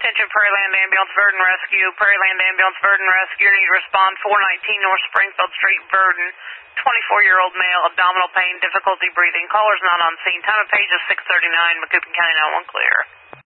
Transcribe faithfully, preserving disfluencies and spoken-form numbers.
Attention Prairie Land Ambulance, Verdon Rescue. Prairie Land Ambulance, Verdon Rescue. Need to respond four nineteen North Springfield Street, Verdon. twenty-four-year-old male, abdominal pain, difficulty breathing. Caller's not on scene. Time of page is six thirty-nine. Macoupin County nine one clear.